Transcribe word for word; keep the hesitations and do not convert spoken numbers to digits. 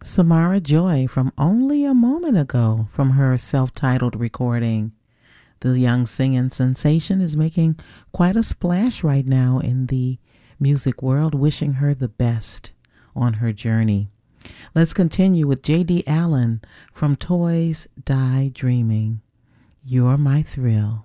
Samara Joy from only a moment ago from her self-titled recording. The young singing sensation is making quite a splash right now in the music world, wishing her the best on her journey. Let's continue with J D. Allen from Toys Die Dreaming. You're My Thrill.